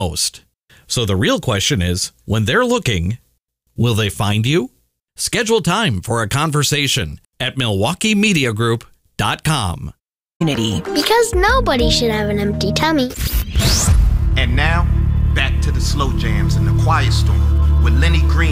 most. So the real question is, when they're looking, will they find you? Schedule time for a conversation at MilwaukeeMediaGroup.com. Because nobody should have an empty tummy. And now, back to the slow jams in the quiet storm with Lenny Green